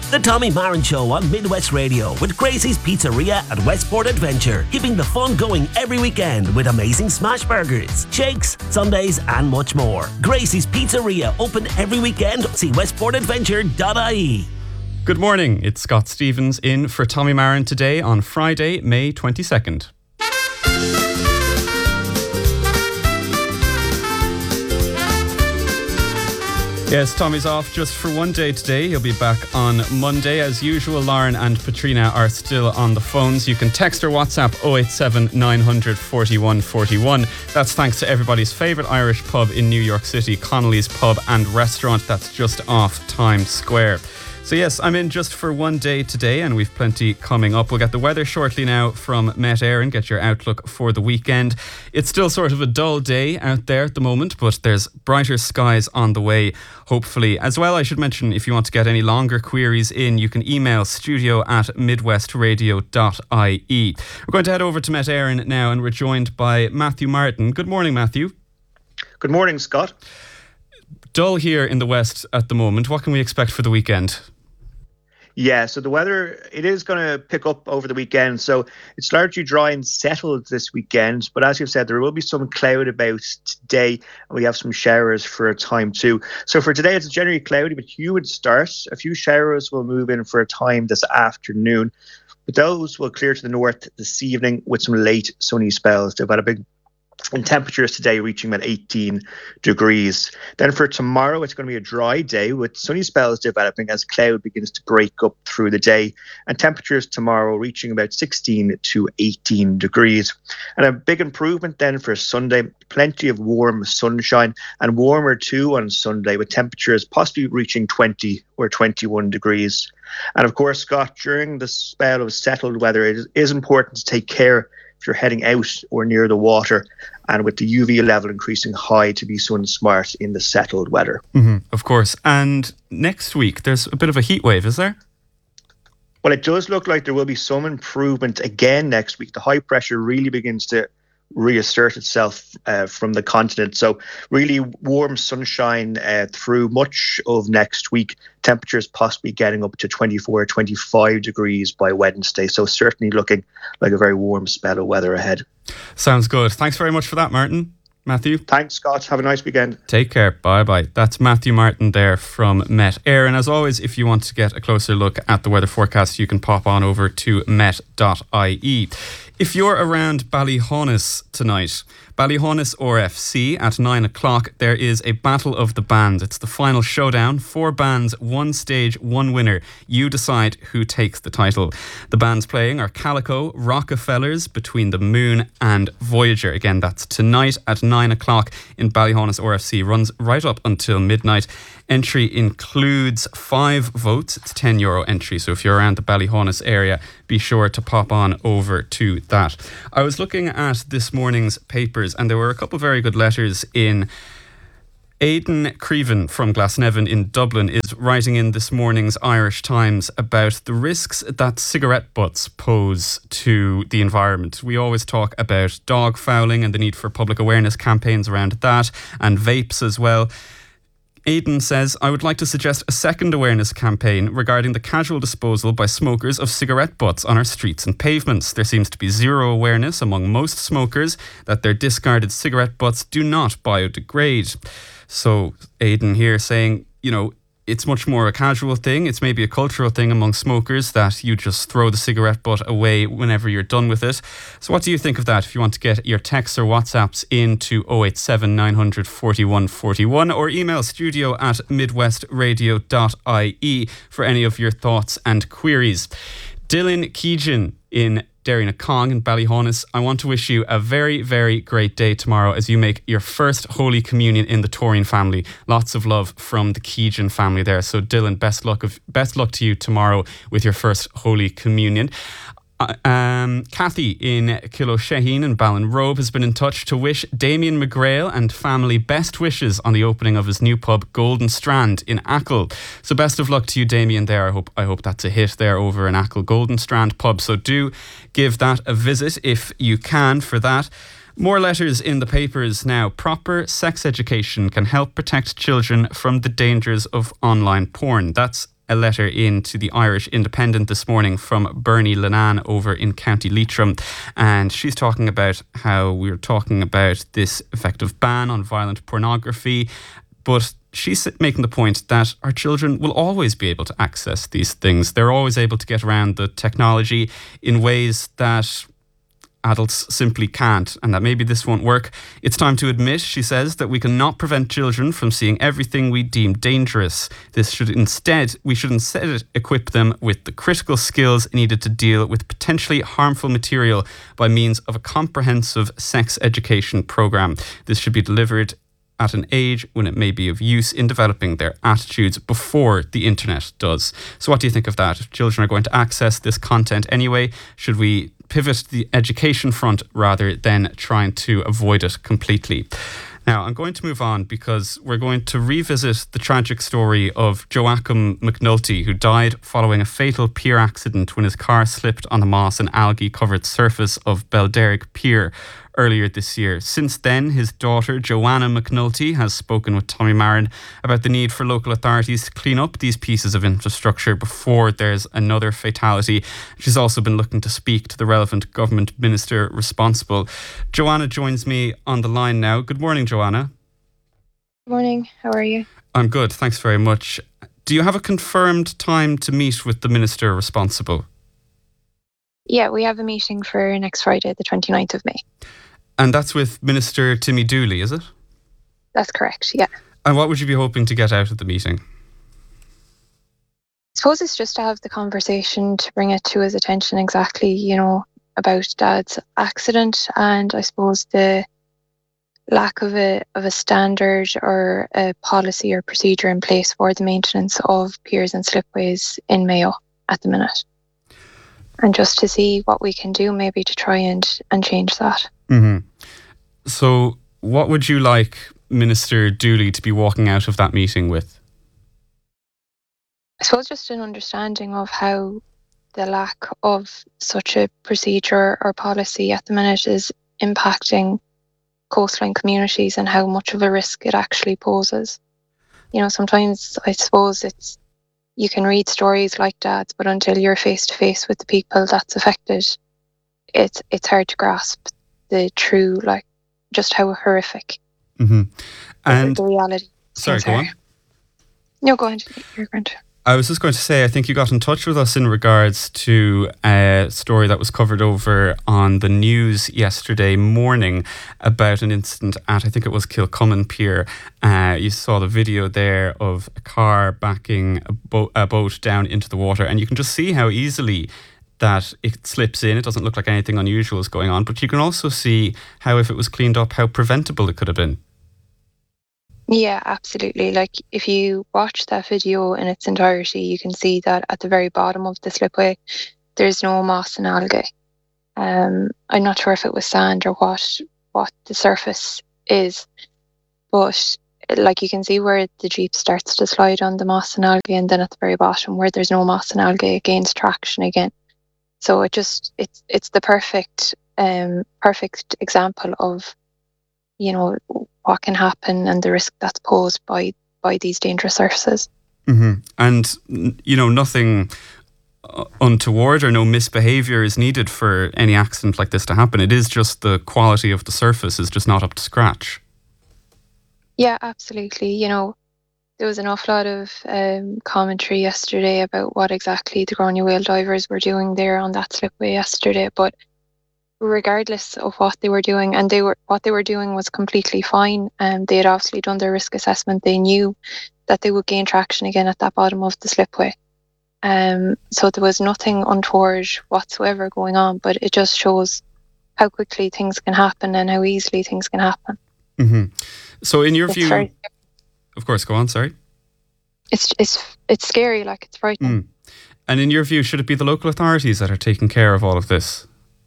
The Tommy Marin Show on Midwest Radio with Gracie's Pizzeria at Westport Adventure, keeping the fun going every weekend with amazing smash burgers, shakes, sundaes and much more. Gracie's Pizzeria, open every weekend. See westportadventure.ie. Good morning, it's Scott Stevens in for Tommy Marin today on Friday, May 22nd. Yes, Tommy's off just for one day today. He'll be back on Monday. As usual, Lauren and Patrina are still on the phones. You can text or WhatsApp 087 900 41 41. That's thanks to everybody's favourite Irish pub in New York City, Connolly's Pub and Restaurant. That's just off Times Square. So yes, I'm in just for one day today and we've plenty coming up. We'll get the weather shortly now from Met Éireann, get your outlook for the weekend. It's still sort of a dull day out there at the moment, but there's brighter skies on the way, hopefully. As well, I should mention, if you want to get any longer queries in, you can email studio@midwestradio.ie. We're going to head over to Met Éireann now and we're joined by Matthew Martin. Good morning, Matthew. Good morning, Scott. Dull here in the west at the moment. What can we expect for the weekend? Yeah, so the weather, it is going to pick up over the weekend. So it's largely dry and settled this weekend. But as you've said, there will be some cloud about today. And we have some showers for a time too. So for today, it's a generally cloudy but humid start. A few showers will move in for a time this afternoon. But those will clear to the north this evening with some late sunny spells. They've had a big and temperatures today reaching about 18 degrees. Then for tomorrow, it's going to be a dry day with sunny spells developing as cloud begins to break up through the day. And temperatures tomorrow reaching about 16 to 18 degrees. And a big improvement then for Sunday, plenty of warm sunshine and warmer too on Sunday with temperatures possibly reaching 20 or 21 degrees. And of course, Scott, during the spell of settled weather, it is important to take care if you're heading out or near the water, and with the UV level increasing high, to be sun smart in the settled weather. Mm-hmm, of course. And next week, there's a bit of a heat wave, is there? Well, it does look like there will be some improvement again next week. The high pressure really begins to reassert itself from the continent. So really warm sunshine through much of next week. Temperatures possibly getting up to 24 or 25 degrees by Wednesday. So certainly looking like a very warm spell of weather ahead. Sounds good. Thanks very much for that, Martin. Matthew. Thanks, Scott. Have a nice weekend. Take care. Bye-bye. That's Matthew Martin there from Met Éireann. As always, if you want to get a closer look at the weather forecast, you can pop on over to met.ie. If you're around Ballyhaunis tonight, Ballyhaunis RFC at 9 o'clock, there is a Battle of the Bands. It's the final showdown. 4 bands, 1 stage, 1 winner. You decide who takes the title. The bands playing are Calico, Rockefellers, Between the Moon and Voyager. Again, that's tonight at 9 o'clock in Ballyhaunis RFC. Runs right up until midnight. Entry includes 5 votes. It's €10 entry. So if you're around the Ballyhaunis area, be sure to pop on over to that. I was looking at this morning's papers and there were a couple of very good letters in. Aidan Creven from Glasnevin in Dublin is writing in this morning's Irish Times about the risks that cigarette butts pose to the environment. We always talk about dog fouling and the need for public awareness campaigns around that, and vapes as well. Aidan says, I would like to suggest a second awareness campaign regarding the casual disposal by smokers of cigarette butts on our streets and pavements. There seems to be zero awareness among most smokers that their discarded cigarette butts do not biodegrade. So Aidan here saying, you know, it's much more a casual thing. It's maybe a cultural thing among smokers that you just throw the cigarette butt away whenever you're done with it. So what do you think of that? If you want to get your texts or WhatsApps into 087 900 41 41 or email studio@midwestradio.ie for any of your thoughts and queries. Dylan Keegan in Derrynacong in Ballyhaunis, I want to wish you a very, very great day tomorrow as you make your first Holy Communion in the Torreen family. Lots of love from the Keegan family there. So Dylan, best luck to you tomorrow with your first Holy Communion. Kathy in Kiloshehin and Ballinrobe has been in touch to wish Damien McGrail and family best wishes on the opening of his new pub Golden Strand in Achill. So best of luck to you, Damien, there. I hope that's a hit there over in Achill, Golden Strand pub. So do give that a visit if you can for that. More letters in the papers now. Proper sex education can help protect children from the dangers of online porn. That's a letter in to the Irish Independent this morning from Bernie Linan over in County Leitrim, and she's talking about how we're talking about this effective ban on violent pornography, but she's making the point that our children will always be able to access these things. They're always able to get around the technology in ways that adults simply can't, and that maybe this won't work. It's time to admit, she says, that we cannot prevent children from seeing everything we deem dangerous. We should instead equip them with the critical skills needed to deal with potentially harmful material by means of a comprehensive sex education programme. This should be delivered at an age when it may be of use in developing their attitudes before the internet does. So what do you think of that? If children are going to access this content anyway, should we pivot to the education front rather than trying to avoid it completely? Now, I'm going to move on because we're going to revisit the tragic story of Joachim McNulty, who died following a fatal pier accident when his car slipped on the moss and algae-covered surface of Belderrick Pier earlier this year. Since then, his daughter, Joanna McNulty, has spoken with Tommy Marin about the need for local authorities to clean up these pieces of infrastructure before there's another fatality. She's also been looking to speak to the relevant government minister responsible. Joanna joins me on the line now. Good morning, Joanna. Good morning. How are you? I'm good. Thanks very much. Do you have a confirmed time to meet with the minister responsible? Yeah, we have a meeting for next Friday, the 29th of May. And that's with Minister Timmy Dooley, is it? That's correct, yeah. And what would you be hoping to get out of the meeting? I suppose it's just to have the conversation, to bring it to his attention exactly, about Dad's accident, and I suppose the lack of a standard or a policy or procedure in place for the maintenance of piers and slipways in Mayo at the minute. And just to see what we can do maybe to try and change that. Mm-hmm. So what would you like Minister Dooley to be walking out of that meeting with? I suppose just an understanding of how the lack of such a procedure or policy at the minute is impacting coastline communities and how much of a risk it actually poses. Sometimes I suppose you can read stories like Dad's, but until you're face to face with the people that's affected, it's hard to grasp the true, just how horrific and the reality. Sorry, go on. No, go ahead. You're going to. I was just going to say, I think you got in touch with us in regards to a story that was covered over on the news yesterday morning about an incident at, I think it was Kilcummin Pier. You saw the video there of a car backing a boat down into the water, and you can just see how easily that it slips in. It doesn't look like anything unusual is going on, but you can also see how, if it was cleaned up, how preventable it could have been. Yeah, absolutely. If you watch that video in its entirety, you can see that at the very bottom of the slipway, there's no moss and algae. I'm not sure if it was sand or what the surface is, but you can see where the Jeep starts to slide on the moss and algae, and then at the very bottom where there's no moss and algae, it gains traction again. So it's the perfect example of what can happen and the risk that's posed by these dangerous surfaces. Mm-hmm. And nothing untoward or no misbehaviour is needed for any accident like this to happen. It is just the quality of the surface is just not up to scratch. Yeah, absolutely. There was an awful lot of commentary yesterday about what exactly the Gráinne whale divers were doing there on that slipway yesterday, but regardless of what they were doing, and what they were doing was completely fine. They had obviously done their risk assessment. They knew that they would gain traction again at that bottom of the slipway. So there was nothing untoward whatsoever going on, but it just shows how quickly things can happen and how easily things can happen. Mm-hmm. So in your view, of course, go on, sorry. It's scary, it's frightening. And in your view, should it be the local authorities that are taking care of all of this?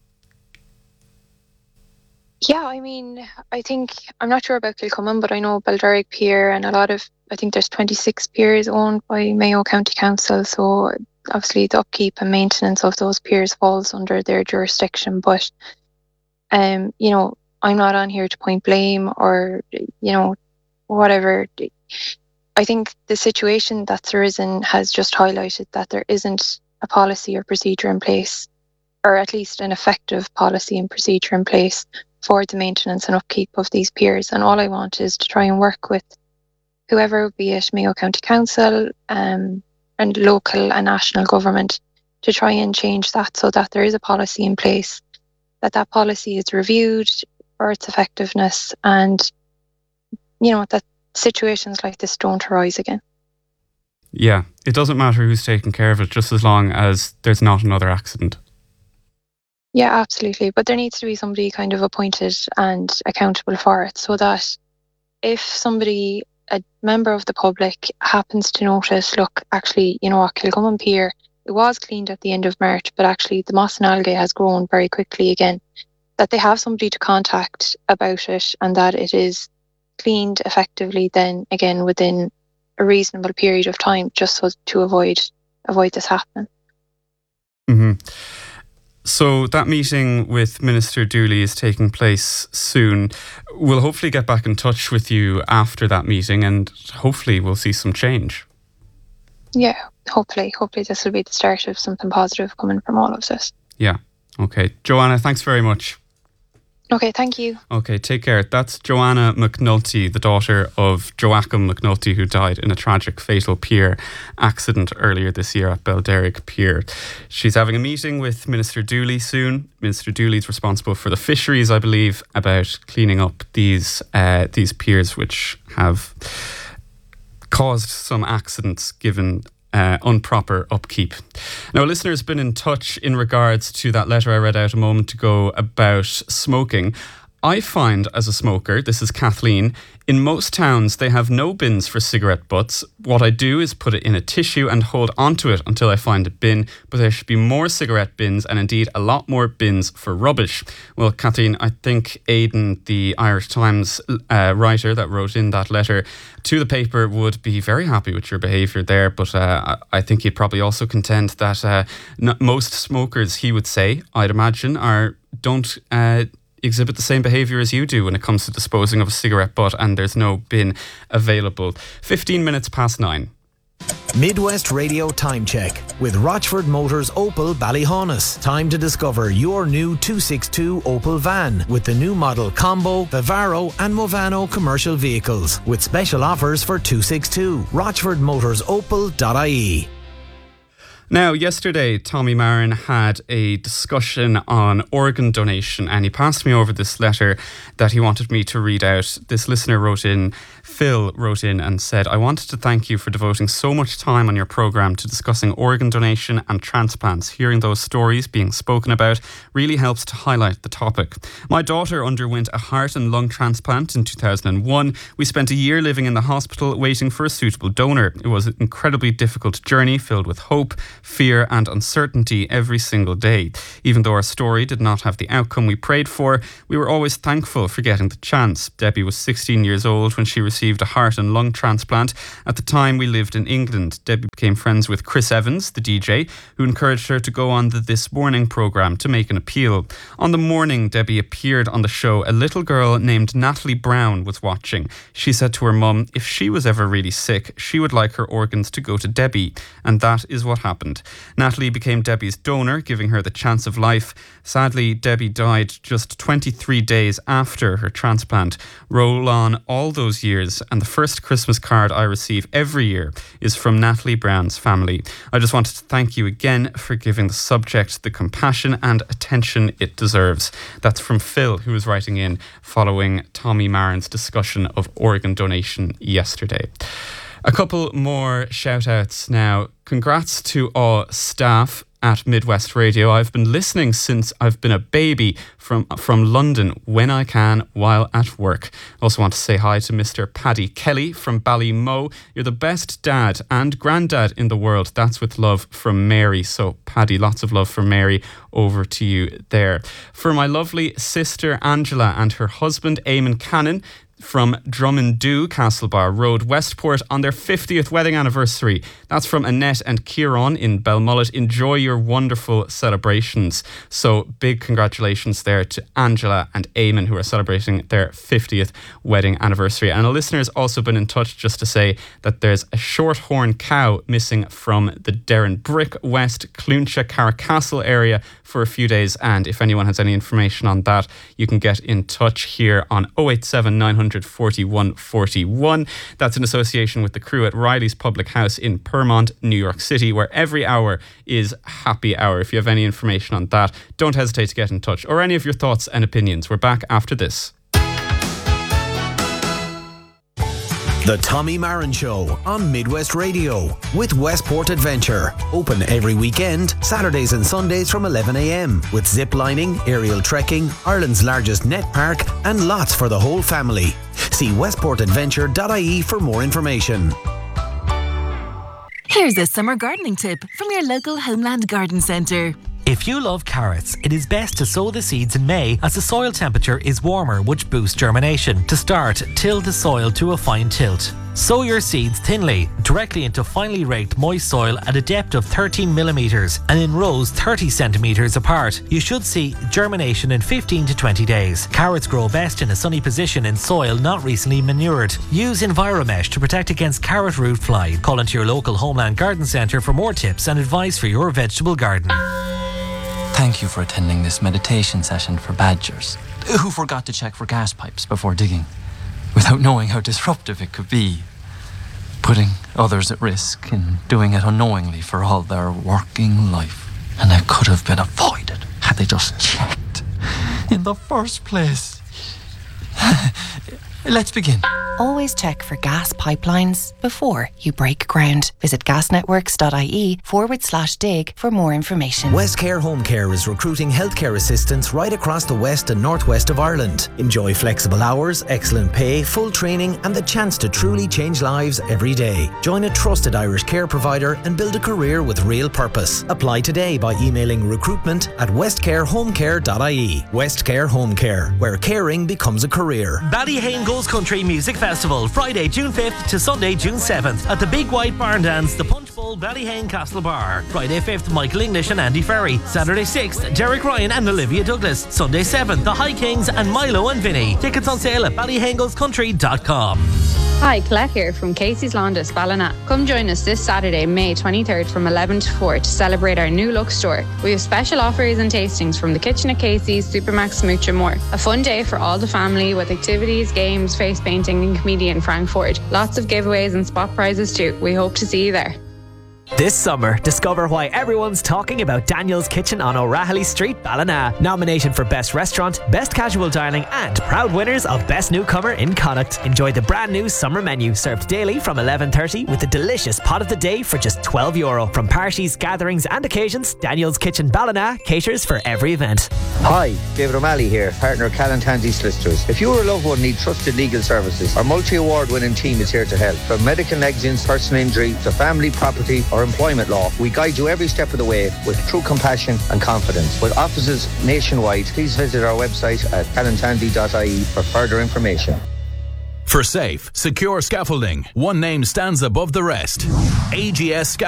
Yeah, I think, I'm not sure about Kilcummin, but I know Belderrick Pier and I think there's 26 piers owned by Mayo County Council, so obviously the upkeep and maintenance of those piers falls under their jurisdiction, but, I'm not on here to point blame or, whatever. I think the situation that's arisen has just highlighted that there isn't a policy or procedure in place, or at least an effective policy and procedure in place for the maintenance and upkeep of these piers. And all I want is to try and work with whoever, be it Mayo County Council and local and national government, to try and change that so that there is a policy in place, that policy is reviewed for its effectiveness, and that situations like this don't arise again. Yeah, it doesn't matter who's taking care of it, just as long as there's not another accident. Yeah, absolutely. But there needs to be somebody kind of appointed and accountable for it, so that if somebody, a member of the public, happens to notice, look, actually, Kilgumman Pier, it was cleaned at the end of March, but actually the moss and algae has grown very quickly again, that they have somebody to contact about it, and that it is cleaned effectively then again within a reasonable period of time, just so to avoid this happening. Mm-hmm. So that meeting with Minister Dooley is taking place soon. We'll hopefully get back in touch with you after that meeting, and hopefully we'll see some change. Yeah, hopefully this will be the start of something positive coming from all of this. Yeah. Okay. Joanna, thanks very much. Okay, thank you. Okay, take care. That's Joanna McNulty, the daughter of Joachim McNulty, who died in a tragic fatal pier accident earlier this year at Belderrick Pier. She's having a meeting with Minister Dooley soon. Minister Dooley's responsible for the fisheries, I believe, about cleaning up these piers which have caused some accidents given improper upkeep. Now, a listener has been in touch in regards to that letter I read out a moment ago about smoking. I find, as a smoker, this is Kathleen, in most towns they have no bins for cigarette butts. What I do is put it in a tissue and hold onto it until I find a bin, but there should be more cigarette bins and indeed a lot more bins for rubbish. Well, Kathleen, I think Aidan, the Irish Times writer that wrote in that letter to the paper, would be very happy with your behaviour there, but I think he'd probably also contend that most smokers, he would say, I'd imagine, don't exhibit the same behaviour as you do when it comes to disposing of a cigarette butt, and there's no bin available. 15 minutes past 9. Midwest Radio Time Check with Rochford Motors Opel Ballyhaunis. Time to discover your new 262 Opel van with the new model Combo, Vivaro and Movano commercial vehicles with special offers for 262. RochfordMotorsOpel.ie. Now, yesterday, Tommy Marin had a discussion on organ donation, and he passed me over this letter that he wanted me to read out. This listener Phil wrote in and said, I wanted to thank you for devoting so much time on your programme to discussing organ donation and transplants. Hearing those stories being spoken about really helps to highlight the topic. My daughter underwent a heart and lung transplant in 2001. We spent a year living in the hospital waiting for a suitable donor. It was an incredibly difficult journey filled with hope, fear and uncertainty every single day. Even though our story did not have the outcome we prayed for, we were always thankful for getting the chance. Debbie was 16 years old when she received a heart and lung transplant. At the time, we lived in England. Debbie became friends with Chris Evans, the DJ, who encouraged her to go on the This Morning programme to make an appeal. On the morning Debbie appeared on the show, a little girl named Natalie Brown was watching. She said to her mum, if she was ever really sick, she would like her organs to go to Debbie. And that is what happened. Natalie became Debbie's donor, giving her the chance of life. Sadly, Debbie died just 23 days after her transplant. Roll on all those years, and the first Christmas card I receive every year is from Natalie Brown's family. I just wanted to thank you again for giving the subject the compassion and attention it deserves. That's from Phil, who was writing in following Tommy Marin's discussion of organ donation yesterday. A couple more shout outs now. Congrats to all staff at Midwest Radio. I've been listening since I've been a baby from London when I can while at work. Also want to say hi to Mr. Paddy Kelly from Ballymo. You're the best dad and granddad in the world. That's with love from Mary. So Paddy, lots of love from Mary over to you there. For my lovely sister Angela and her husband Eamon Cannon, from Drummondoo Castlebar Road, Westport, on their 50th wedding anniversary. That's from Annette and Kieran in Belmullet. Enjoy your wonderful celebrations. So big congratulations there to Angela and Eamon, who are celebrating their 50th wedding anniversary. And a listener has also been in touch just to say that there's a shorthorn cow missing from the Derrenbrick West Cluncha Carcastle area for a few days. And if anyone has any information on that, you can get in touch here on 087 900 41 41. That's in association with the crew at Riley's Public House in Permont, New York City, where every hour is happy hour. If you have any information on that, don't hesitate to get in touch, or any of your thoughts and opinions. We're back after this. The Tommy Marin Show on Midwest Radio with Westport Adventure. Open every weekend, Saturdays and Sundays from 11 a.m. with zip lining, aerial trekking, Ireland's largest net park, and lots for the whole family. See westportadventure.ie for more information. Here's a summer gardening tip from your local Homeland Garden Centre. If you love carrots, it is best to sow the seeds in May as the soil temperature is warmer, which boosts germination. To start, till the soil to a fine tilt. Sow your seeds thinly, directly into finely raked moist soil at a depth of 13 millimetres and in rows 30 centimetres apart. You should see germination in 15 to 20 days. Carrots grow best in a sunny position in soil not recently manured. Use Enviromesh to protect against carrot root fly. Call into your local Homeland Garden Centre for more tips and advice for your vegetable garden. Thank you for attending this meditation session for badgers who forgot to check for gas pipes before digging, without knowing how disruptive it could be, putting others at risk and doing it unknowingly for all their working life. And it could have been avoided had they just checked in the first place. Let's begin. Always check for gas pipelines before you break ground. Visit gasnetworks.ie/dig for more information. Westcare Home Care is recruiting healthcare assistants right across the west and northwest of Ireland. Enjoy flexible hours, excellent pay, full training, and the chance to truly change lives every day. Join a trusted Irish care provider and build a career with real purpose. Apply today by emailing recruitment@westcarehomecare.ie. Westcare Home Care, where caring becomes a career. Ballyhane Goes Country Music Festival, Friday, June 5th to Sunday, June 7th at the Big White Barn Dance, the Punch Bowl, Ballyhane Castle Bar. Friday 5th, Michael English and Andy Ferry. Saturday 6th, Derek Ryan and Olivia Douglas. Sunday 7th, the High Kings and Milo and Vinny. Tickets on sale at ballyhanegoscountry.com. Hi, Colette here from Casey's Laundress, Ballina. Come join us this Saturday, May 23rd from 11 to 4 to celebrate our new look store. We have special offers and tastings from the kitchen at Casey's, Supermax, Smooch and more. A fun day for all the family with activities, games, face painting and comedian Frank Ford. Lots of giveaways and spot prizes too. We hope to see you there. This summer, discover why everyone's talking about Daniel's Kitchen on O'Rahilly Street, Ballina. Nominated for Best Restaurant, Best Casual Dining and proud winners of Best Newcomer in Connacht. Enjoy the brand new summer menu served daily from 11:30 with a delicious pot of the day for just €12. From parties, gatherings and occasions, Daniel's Kitchen Ballina caters for every event. Hi, David O'Malley here, partner of Callan Tandy Solicitors. If you or a loved one need trusted legal services, our multi-award winning team is here to help. From medical negligence, personal injury to family, property or employment law, we guide you every step of the way with true compassion and confidence. With offices nationwide, please visit our website at callantandy.ie for further information. For safe, secure scaffolding, one name stands above the rest. AGS Scaffolding.